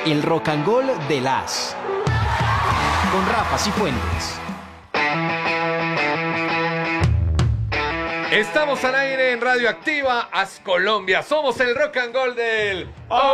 El Rock and Roll de las con Rafa Cifuentes. Estamos al aire en Radio Activa, As Colombia. Somos el Rock and Roll del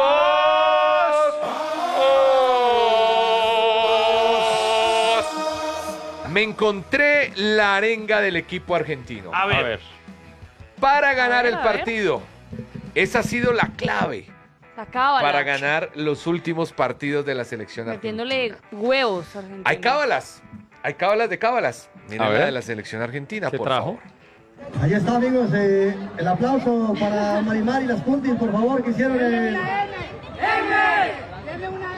Me encontré la arenga del equipo argentino. A ver. Para ganar el a ver. partido. Esa ha sido la clave Acábala. para ganar los últimos partidos de la selección argentina. Metiéndole huevos argentinos. Hay cábalas de cábalas. Miren A la ver. de la selección argentina, ¿Qué por trajo? favor. Ahí está, amigos, el aplauso para Marimar y las Puntis, por favor, que hicieron el... ¡Deme una M! ¡Deme una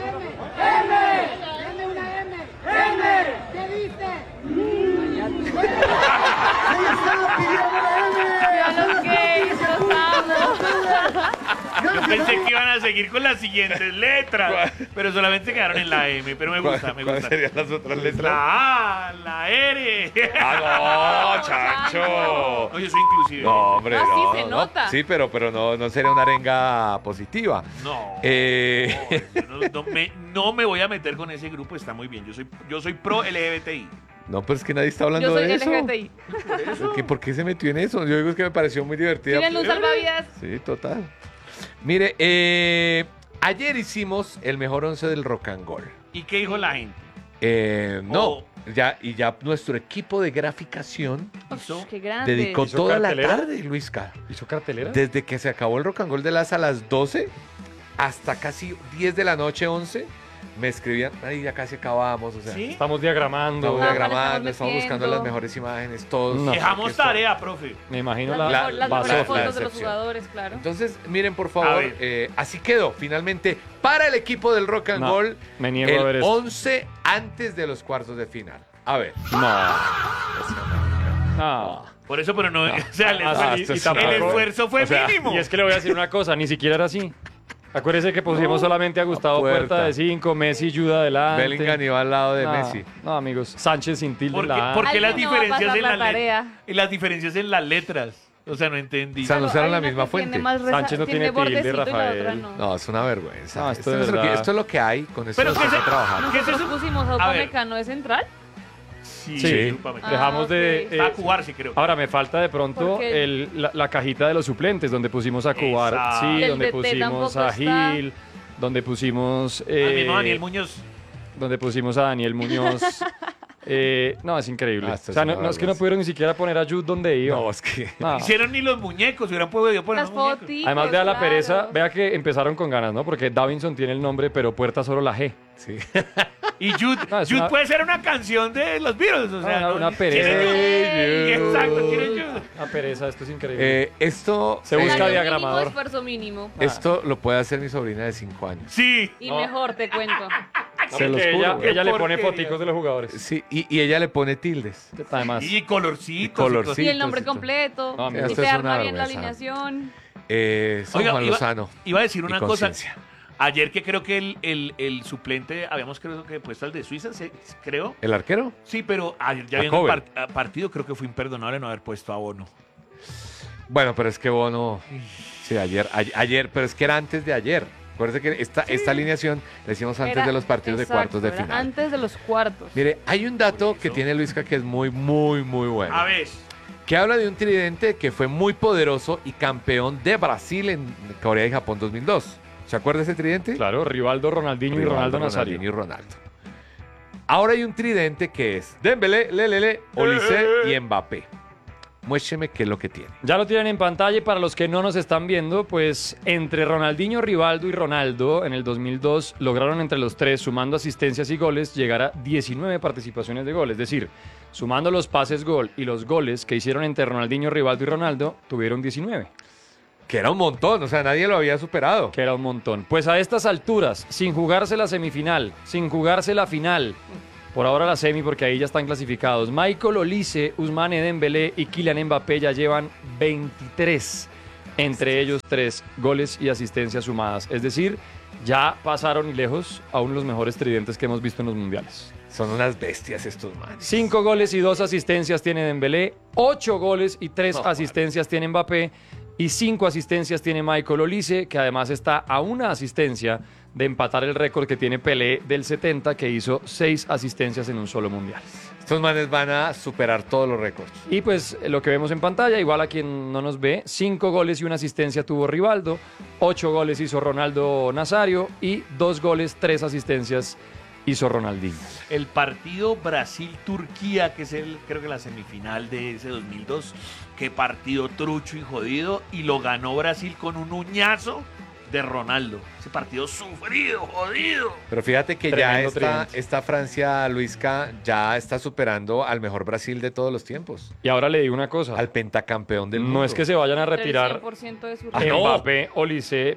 M! ¡M! ¿Qué dice? ¡Ahí está, pidieron la M! Lo que hizo Sandro. Yo pensé que iban a seguir con las siguientes letras, pero solamente quedaron en la M, pero me gusta, me ¿Cuáles gusta. serían las otras letras? La A, la R. ¡Ah, no, Chancho! No, yo soy inclusive. No, hombre, Ah, sí, no. se no. nota. Sí, pero no sería una arenga positiva. No. No me voy a meter con ese grupo, está muy bien. Yo soy pro LGBTI. No, pero es que nadie está hablando Yo soy de eso. LGBTI. ¿Por qué se metió en eso? Yo digo es que me pareció muy divertida. ¿Tienen un salvavidas? Sí, total. Mire, ayer hicimos el mejor 11 del Rock and Roll. ¿Y qué dijo la gente? No, Oh. ya nuestro equipo de graficación ¿Hizo? Qué grande. dedicó ¿Hizo toda la cartelera? tarde, Luisca. ¿Hizo cartelera? Desde que se acabó el Rock and Roll de las a las 12 hasta casi 10 de la noche, 11, me escribían, ay, ya casi acabamos, o sea, ¿Sí? Estamos diagramando. estamos Ah, diagramando, estamos estamos buscando metiendo. las mejores imágenes, todos. No. Dejamos Aquí está. tarea, profe. Me imagino Las la mejores basofia. fotos de los decepción. jugadores, claro. Entonces, miren, por A favor, ver. así quedó, finalmente, para el equipo del Rock and No, Roll, me niego a ver el esto. 11 antes de los cuartos de final. A ver. No. Por eso, pero no. O sea, esto es el una vergüenza. esfuerzo fue O sea, mínimo. Y es que le voy a decir una cosa, ni siquiera era así. Acuérdese que pusimos solamente a Gustavo Puerta. Puerta de 5, Messi Juda adelante. Bellingham iba al lado de No, Messi. No, amigos. Sánchez sin tilde. ¿Por qué, la A. por qué las Alguien no va a diferencias pasar en la las tarea. las diferencias en las letras? O sea, no entendí. O sea, no Solo usaron hay la una misma que tiene fuente. más Sánchez no tiene tilde, bordecito y la otra Rafael. no. No, es una vergüenza. No, esto, de es lo que, verdad. esto es lo que hay, con esto Pero nos ¿qué toca se- trabajar. ¿Qué es Nosotros eso? pusimos a A ver. Upamecano de central. Sí, Sí. discúlpame. Ah, Dejamos de... ok. Va a jugar, sí creo. Ahora me falta de pronto Porque la cajita de los suplentes, donde pusimos a Cubar, Exacto. sí, El donde DT pusimos tampoco a está. Gil, donde pusimos... Al mismo Daniel Muñoz. donde pusimos a Daniel Muñoz. No, es increíble. Ah, esto o sea, es una no es que no vergüenza. pudieron ni siquiera poner a Jude donde iba. No, es que... No. Hicieron ni los muñecos, hubieran podido poner Las los muñecos. fotitos. Además, vea la claro. pereza, vea que empezaron con ganas, ¿no? Porque Davinson tiene el nombre, pero Puerta solo la G. Sí. Y Jude, No, es Jude una- puede ser una canción de los Beatles. O sea, Una ¿no? pereza. ¿Quién es Jude? Exacto, ¿quién es Jude? Una pereza, esto es increíble. Esto, Se busca Salario diagramador. mínimo, esfuerzo mínimo. esto lo puede hacer mi sobrina de 5 años. Sí. Y mejor, te cuento. Se los que juro, ella, güey. ella le Qué pone porquería. foticos de los jugadores. Sí, y ella le pone tildes. Además, Y colorcitos. colorcitos. Y el nombre y todo. completo. No, amigo, y esto te es arma una bien la vergüenza. alineación. Son Oiga, Juan Lozano. Iba a decir y una cosa. conciencia. Ayer que creo que el suplente, habíamos creo que puesto al de Suiza, creo. ¿El arquero? Sí, pero ayer ya A viendo el Kobe. partido, creo que fue imperdonable no haber puesto a Bono. Bueno, pero es que Bono... Sí, ayer, pero es que era antes de ayer. Acuérdense que esta alineación la hicimos antes Era- de los partidos exacto, de cuartos de era final. Antes de los cuartos. Mire, hay un dato Por que eso. tiene Luisca que es muy, muy, muy bueno. A ver. Que habla de un tridente que fue muy poderoso y campeón de Brasil en Corea y Japón 2002. ¿Se acuerda de ese tridente? claro, Rivaldo, Ronaldinho y Ronaldo Nazario. Ronaldinho y Ronaldo. Ahora hay un tridente que es Dembélé, Lelele, Olise y Mbappé. Muéstreme qué es lo que tiene. Ya lo tienen en pantalla y para los que no nos están viendo, pues entre Ronaldinho, Rivaldo y Ronaldo en el 2002 lograron entre los tres, sumando asistencias y goles, llegar a 19 participaciones de gol. Es decir, sumando los pases gol y los goles que hicieron entre Ronaldinho, Rivaldo y Ronaldo, tuvieron 19, Que era un montón, o sea, nadie lo había superado. que era un montón. Pues a estas alturas, sin jugarse la semifinal, sin jugarse la final, por ahora la semi porque ahí ya están clasificados, Michael Olise, Ousmane Dembélé y Kylian Mbappé ya llevan 23, entre ellos 3 goles y asistencias sumadas. Es decir, ya pasaron y lejos a uno de los mejores tridentes que hemos visto en los mundiales. Son unas bestias estos manes. 5 goles y 2 asistencias tiene Dembélé, 8 goles y 3 asistencias tiene Mbappé. Y 5 asistencias tiene Michael Olise, que además está a una asistencia de empatar el récord que tiene Pelé del 70, que hizo 6 asistencias en un solo mundial. Estos manes van a superar todos los récords. Y pues lo que vemos en pantalla, igual a quien no nos ve, 5 goles y una asistencia tuvo Rivaldo, 8 goles hizo Ronaldo Nazario y 2 goles, 3 asistencias hizo Ronaldinho. El partido Brasil-Turquía, que es creo que la semifinal de ese 2002. Qué partido trucho y jodido. Y lo ganó Brasil con un uñazo de Ronaldo. Ese partido sufrido, jodido. Pero fíjate que Tremendo ya triunfo. esta Francia, Luisca, ya está superando al mejor Brasil de todos los tiempos. Y ahora le digo una cosa, Al pentacampeón del mundo. no es que se vayan a El retirar 100% de su Ah, no. Mbappé, Olise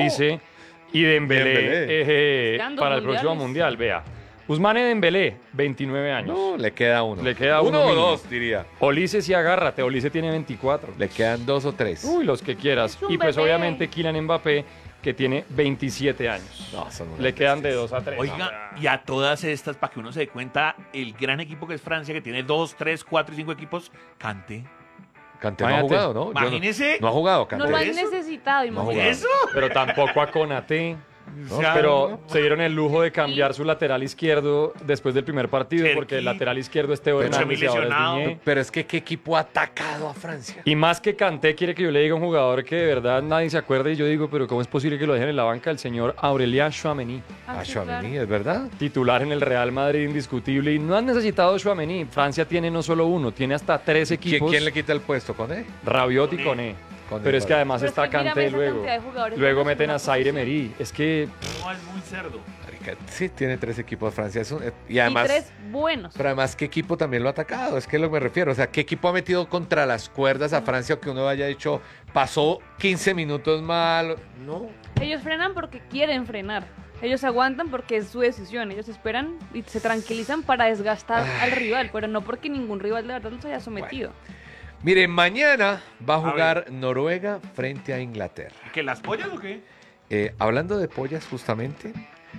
y Dembélé, Dembélé. Quedan 2 para el próximo mundiales. mundial. Vea, Ousmane Dembélé, 29 años. No, le queda uno. Le queda uno uno o mínimo. 2, diría. Olise sí agárrate, Olise tiene 24. Le quedan 2 o 3. Uy, los que quieras. Es un Y pues bebé. obviamente Kylian Mbappé, que tiene 27 años. No, son unas Le quedan de bestias. 2 a 3. Oiga, y a todas estas, para que uno se dé cuenta, el gran equipo que es Francia, que tiene 2, 3, 4 y 5 equipos, Kanté. Kanté no ha Imagínate. jugado, ¿no? Yo no- Imagínese. No ha jugado, Kanté. No lo han ¿Eso? necesitado, No imagínate. ¿Eso? Pero tampoco a Konaté. No, Pero se dieron el lujo de cambiar su lateral izquierdo después del primer partido, Cherki. porque el lateral izquierdo es Teo Pero Hernández y ahora es lesionado. Diñé. Pero es que ¿qué equipo ha atacado a Francia? Y más que Kanté quiere que yo le diga a un jugador que de verdad nadie se acuerde, y yo digo, pero ¿cómo es posible que lo dejen en la banca? El señor Aurélien Tchouaméni, Ah, A sí, Tchouaméni, claro. ¿es verdad? titular en el Real Madrid indiscutible, y no han necesitado Tchouaméni. Francia tiene no solo uno, tiene hasta 3 equipos. ¿Quién le quita el puesto con él? Rabiot y Koné. Koné, Pero es que vale. además Pero es está que mírame Kanté esa luego. cantidad de jugadores Luego buenos en meten una a Zaire posición. Emery. Es que No, es muy cerdo. Marica, sí, tiene 3 equipos Francia. Y Y además, 3 buenos. pero además, ¿qué equipo también lo ha atacado? Es que es lo que me refiero. O sea, ¿qué equipo ha metido contra las cuerdas a Francia o que uno haya dicho, pasó 15 minutos mal? No. Ellos frenan porque quieren frenar. Ellos aguantan porque es su decisión. Ellos esperan y se tranquilizan para desgastar al rival, pero no porque ningún rival de verdad los haya sometido. Miren, mañana va a A jugar Noruega frente a Inglaterra. ¿Que las pollas o qué? Hablando de pollas, justamente,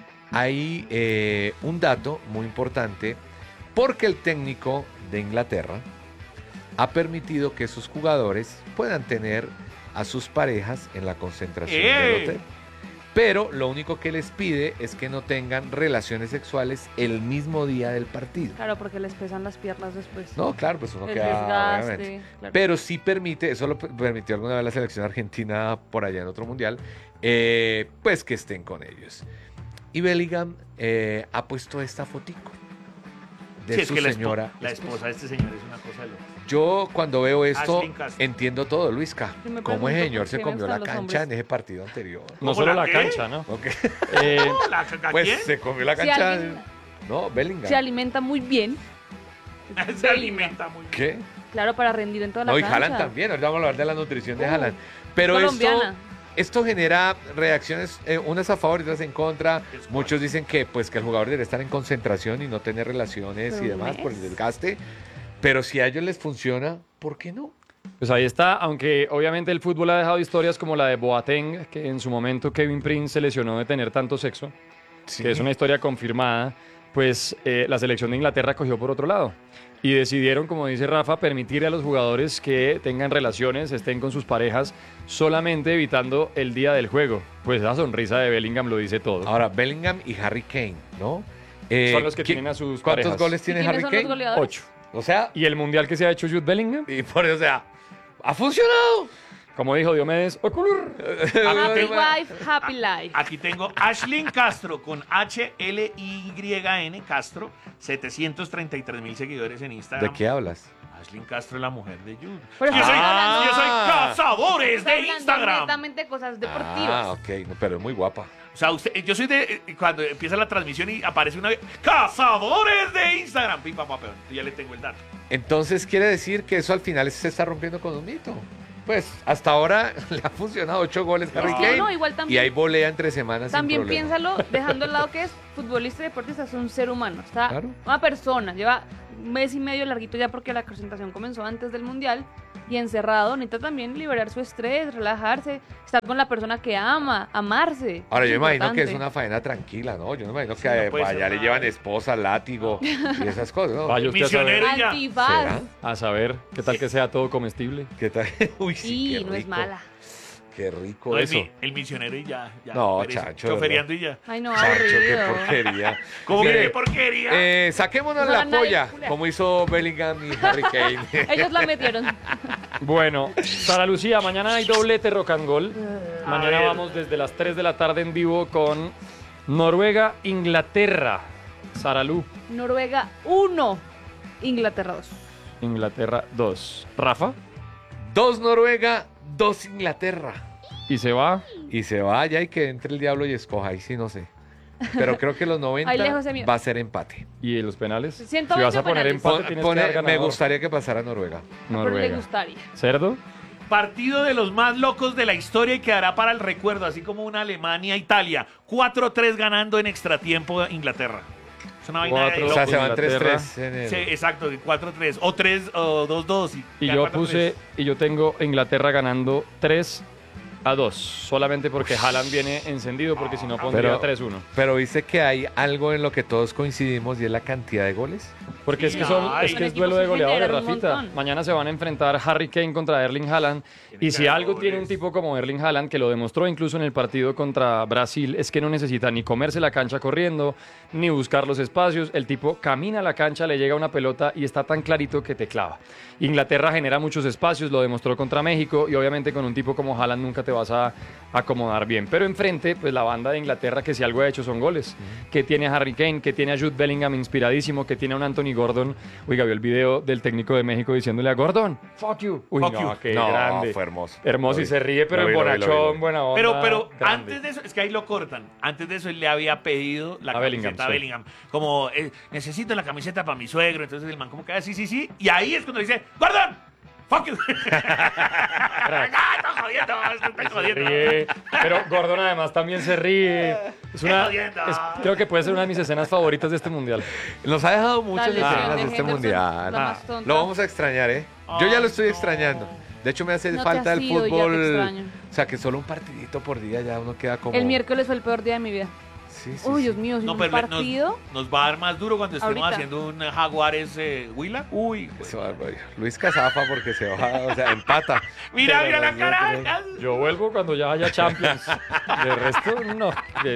hay un dato muy importante porque el técnico de Inglaterra ha permitido que sus jugadores puedan tener a sus parejas en la concentración del hotel. Pero lo único que les pide es que no tengan relaciones sexuales el mismo día del partido. Claro, porque les pesan las piernas después. No, claro, pues uno El queda, desgaste, obviamente. claro. Pero sí permite, eso lo permitió alguna vez la selección argentina por allá en otro mundial, pues que estén con ellos. Y Bellingham ha puesto esta fotico de Sí, es su que señora. la esposa de este señor es una cosa de loco. Yo cuando veo esto Ashley Castro. entiendo todo, Luisca. Yo me Cómo el pregunto señor por se qué me comió la gustan los cancha hombres. en ese partido anterior. no ¿Cómo solo la la qué? cancha, ¿no? Ok. Eh, ¿La caca Pues quién? se comió la Si cancha. alguien No, Bellingham. se alimenta muy bien, Se alimenta muy bien. ¿Qué? claro, para rendir en toda la No, y cancha. Haaland también. Ahorita vamos a hablar de la nutrición de Haaland. Pero colombiana. esto genera reacciones, unas a favor y otras en contra. Es Muchos dicen que, pues, que el jugador debe estar en concentración y no tener relaciones Pero y un demás por el mes. desgaste. Pero si a ellos les funciona, ¿por qué no? Pues ahí está, aunque obviamente el fútbol ha dejado historias como la de Boateng, que en su momento Kevin Prince se lesionó de tener tanto sexo, que es una historia confirmada, pues la selección de Inglaterra cogió por otro lado. Y decidieron, como dice Rafa, permitirle a los jugadores que tengan relaciones, estén con sus parejas, solamente evitando el día del juego. Pues esa sonrisa de Bellingham lo dice todo. Ahora, Bellingham y Harry Kane, ¿no? Son los que ¿quién- tienen a sus ¿Cuántos parejas. goles ¿Y tiene quiénes Harry son los Kane? goleadores? 8. O sea, ¿Y el mundial que se ha hecho Jude Bellingham? y por eso, o sea, ha funcionado. Como dijo Diomedes, ¡Oculur! Happy wife, happy life. Aquí tengo Ashlyn Castro con HLYN Castro, 733,000 seguidores en Instagram. ¿De qué hablas? Ashlyn Castro es la mujer de Jude. Pero yo, estamos soy, hablando- yo soy cazadores Está de hablando Instagram. netamente cosas deportivas. Ah, ok, no, pero es muy guapa. O sea, yo soy de cuando empieza la transmisión y aparece una cazadores de Instagram. Pipa, papeón. Ya le tengo el dato. Entonces quiere decir que eso al final se está rompiendo con un mito. Pues hasta ahora le ha funcionado 8 goles Harry Es que Kane. no, igual Y también- ahí volea entre semanas. También sin problema. piénsalo, dejando al lado que es futbolista y deportista, es un ser humano. Está Claro. una persona, lleva mes y medio larguito ya porque la presentación comenzó antes del Mundial y encerrado, necesita también liberar su estrés, relajarse, estar con la persona que ama, amarse. Ahora, Eso yo imagino que es importante. una faena tranquila, ¿no? Yo no imagino que no puede ser allá le nada. llevan esposa, látigo y esas cosas, ¿no? Vaya usted a saber, Misionero ya. Antifaz. ¿Será? a saber qué tal que sea todo comestible. ¿Qué tal? Uy, sí, Sí, qué no es rico. mala. Qué rico No, eso. el misionero y ya. No, pereza. Chacho, Choferiando y ya. Ay, no, Chacho, qué aburrido. porquería. ¿Cómo Mire, que qué porquería? saquémonos No, la nadie, polla, Julia. como hizo Bellingham y Harry Kane. Ellos la metieron. Bueno, Sara Lucía, mañana hay doblete rock and roll. Mañana ver. vamos desde las 3 de la tarde en vivo con Noruega, Inglaterra. Sara Lu, Noruega 1, Inglaterra 2. Inglaterra 2. Rafa, 2 Noruega, 2 Inglaterra. y se va. Y se vaya y que entre el diablo y escoja, ahí sí no sé. Pero creo que los 90 Ahí lejos de mí. va a ser empate. ¿Y los penales? 120 Si vas a poner penales. empate, tienes que dar Me ganador. gustaría que pasara Noruega. Pero le Noruega. gustaría. ¿Cerdo? Partido de los más locos de la historia y quedará para el recuerdo, así como una Alemania-Italia. 4-3 ganando en extratiempo Inglaterra. Es una vaina de 4-3. O sea, locos. se van Inglaterra. 3-3 en el... Sí, exacto, 4-3. O 3 o 2-2. Y queda yo 4-3. puse, y yo tengo Inglaterra ganando 3-2. Solamente porque Haaland viene encendido, porque si no pondría Pero- 3-1. Pero viste que hay algo en lo que todos coincidimos y es la cantidad de goles. Porque es que, Ay, es que es equipos duelo de se goleadores, generan un Rafita. montón. Mañana se van a enfrentar Harry Kane contra Erling Haaland. Y si algo tiene un tipo como Erling Haaland, que lo demostró incluso en el partido contra Brasil, es que no necesita ni comerse la cancha corriendo, ni buscar los espacios. El tipo camina a la cancha, le llega una pelota y está tan clarito que te clava. Inglaterra genera muchos espacios, lo demostró contra México, y obviamente con un tipo como Haaland nunca te vas a acomodar bien. Pero enfrente, pues la banda de Inglaterra, que si algo ha hecho son goles. Que tiene a Harry Kane, que tiene a Jude Bellingham inspiradísimo, que tiene a un Anthony Gordon. Oiga, vio el video del técnico de México diciéndole a Gordon, fuck you. Uy, Fuck no, you. qué No, grande. fue hermoso. Hermoso, y se ríe, pero Lo en vi, lo vi, bonachón, lo vi. buena onda. Pero grande. antes de eso, es que ahí lo cortan. Antes de eso, él le había pedido la A camiseta Bellingham, a sí. Bellingham. Como, necesito la camiseta para mi suegro. Entonces el man, como que, sí, sí, sí. Y ahí es cuando dice, ¡Gordon! ¡Fuck you! ¡Ah, está jodiendo! ¡Está Se jodiendo! ríe, pero Gordon además también se ríe. Es una, jodiendo. creo que puede ser una de mis escenas favoritas de este mundial. Nos ha dejado muchas La lesión escenas de de este Henderson, mundial. la más tonta. Lo vamos a extrañar, ¿eh? Yo ya lo estoy Ay, no. extrañando. De hecho, me hace No te falta has el ido, ya te fútbol. extraño. O sea, que solo un partidito por día ya uno queda como. El miércoles fue el peor día de mi vida. Sí, sí, Uy, sí. Dios mío, si No, un pero partido. nos va a dar más duro cuando estemos Ahorita. haciendo un Jaguares Huila. Uy, Eso va, güey. Luis Casafa porque se va, o sea, empata. mira, Pero mira la no, Caracas. Yo vuelvo cuando ya haya Champions. De resto, no.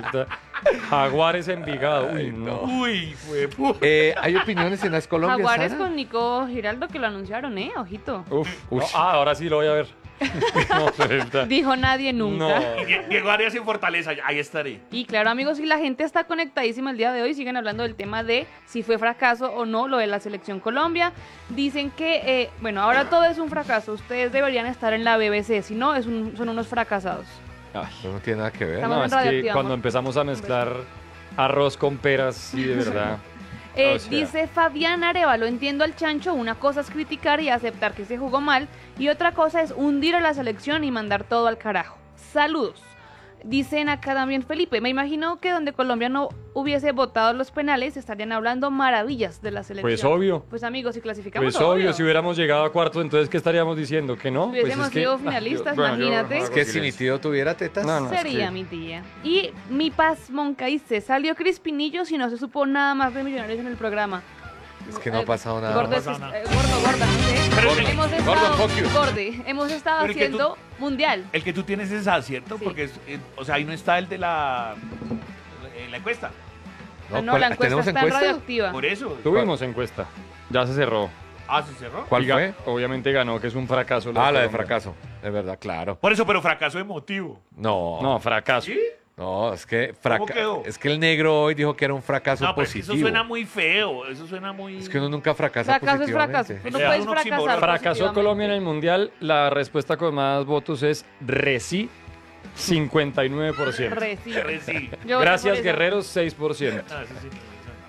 Jaguares Envigado. Uy, no. Uy, fue. ¿Hay opiniones en las Colombias? Jaguares Sara? con Nico Giraldo que lo anunciaron, ojito. Uf. Uy. No, ahora sí lo voy a ver. No, pero está- Dijo nadie nunca. No. Llegó Arias en Fortaleza, ahí estaré. Y claro, amigos, si la gente está conectadísima el día de hoy, siguen hablando del tema de si fue fracaso o no lo de la selección Colombia. Dicen que, bueno, ahora todo es un fracaso. Ustedes deberían estar en la BBC, si no, son unos fracasados. Ay, Eso no tiene nada que ver. Estamos no, en es que radioactiva, cuando amor. empezamos a mezclar arroz con peras, sí, de verdad. O sea. Dice Fabián Arevalo, entiendo al chancho, una cosa es criticar y aceptar que se jugó mal y otra cosa es hundir a la selección y mandar todo al carajo. Saludos. Dicen acá también Felipe, me imagino que donde Colombia no hubiese votado los penales estarían hablando maravillas de la selección. Pues obvio. Pues amigos, si clasificamos, Pues obvio, si hubiéramos llegado a cuarto, entonces ¿qué estaríamos diciendo? ¿Que no? Pues Hubiésemos sido finalistas, imagínate. Es que si mi tío tuviera tetas. No, no. Sería es que- mi tía. Y mi Paz Monca dice, salió Crispinillo si no se supo nada más de Millonarios en el programa. Es que no ha pasado nada. Gordo, No ha es- pasado nada. gorda, no sé. Pero Gordo, hemos gordo, estado, fuck you. hemos estado Pero es que haciendo mundial. El que tú tienes es acierto, Sí. porque, o sea, ahí no está el de la encuesta. No, No, ¿cuál- la encuesta ¿tenemos está en encuesta? radioactiva. Por eso. Tuvimos encuesta. Ya se cerró. Ah, se cerró. ¿Cuál Y fue? Obviamente ganó, que es un fracaso. Ah, la de Colombia. fracaso. Es verdad, claro. Por eso, pero fracaso emotivo. No, No, fracaso. ¿Sí? no, es que ¿Cómo quedó? es que el negro hoy dijo que era un fracaso No, pero es que positivo. eso suena muy feo. Eso suena muy. Es que uno nunca fracasa Fracaso es fracaso. positivamente. Tú no Es puedes un oxímoron. fracasar. Fracasó positivamente. Colombia en el Mundial. La respuesta con más votos es Reci, 59%. Re, sí. Sí. Yo voté por Gracias, esa. guerreros, 6%. Ah, sí, sí.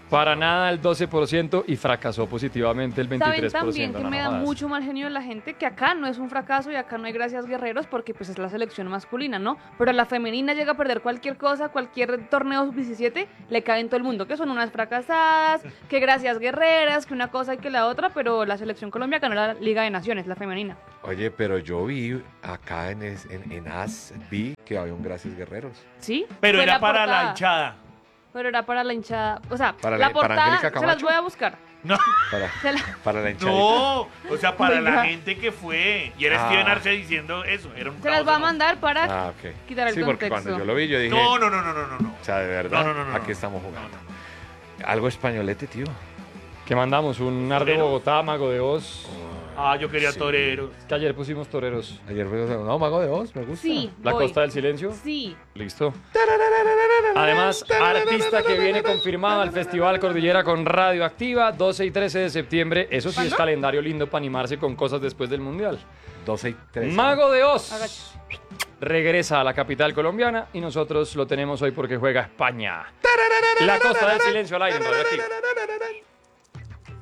Para nada el 12% y fracasó positivamente el 23%. Saben también que no me da jodas. mucho mal genio la gente que acá no es un fracaso y acá no hay gracias guerreros porque pues es la selección masculina, ¿no? Pero la femenina llega a perder cualquier cosa, cualquier torneo sub-17, le cae en todo el mundo, que son unas fracasadas, que gracias guerreras, que una cosa y que la otra, pero la selección Colombia ganó la Liga de Naciones, la femenina. Oye, pero yo vi acá en AS, vi que había un Gracias Guerreros. ¿Sí? Pero Fue era la para la portada. hinchada. Pero era para la hinchada, o sea, Para la para portada, Angélica se las Camacho. voy a buscar. No, Se la- Para la hinchadita. no, o sea, para la Oiga. gente que fue. Y era Ah. Steven Arce diciendo eso. Era un Se las va a caos, ¿no? mandar para Ah, ok. quitar el sí, porque contexto. cuando yo lo vi, yo dije, No, o no. sea, de verdad, No. aquí estamos jugando. Algo españolete, tío. ¿Qué mandamos? Un Nar de ¿Torero? Bogotá, Mago de Oz. Ah, yo quería toreros. Que ayer pusimos toreros. Ayer fue, no, Mago de Oz, me gusta. Sí, La voy. Costa del Silencio. Sí. Listo. Además, artista que viene confirmado al Festival Cordillera con Radioactiva, 12 y 13 de septiembre. Eso sí es ¿Cuándo? calendario lindo para animarse con cosas después del Mundial. 12 y 13. Mago de Oz Agache. regresa a la capital colombiana y nosotros lo tenemos hoy porque juega España. La Costa del Silencio al aire en Radioactiva.